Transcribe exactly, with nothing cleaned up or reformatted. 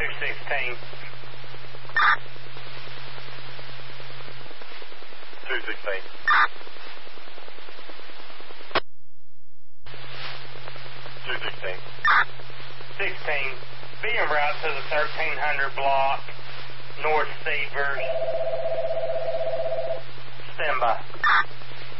two sixteen. two sixteen. two sixteen. sixteen. Be en route to the thirteen hundred block, North Severs. Stand by.